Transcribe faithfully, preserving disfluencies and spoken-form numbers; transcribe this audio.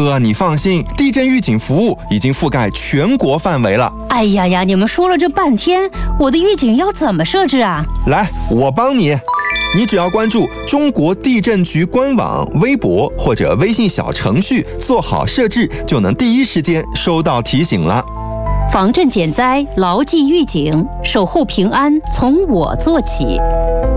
哥，你放心，地震预警服务已经覆盖全国范围了。 哎呀呀，你们说了这半天，我的预警要怎么设置啊？ 来，我帮你。你只要关注中国地震局官网、微博或者微信小程序，做好设置，就能第一时间收到提醒了。 防震减灾，牢记预警，守护平安，从我做起。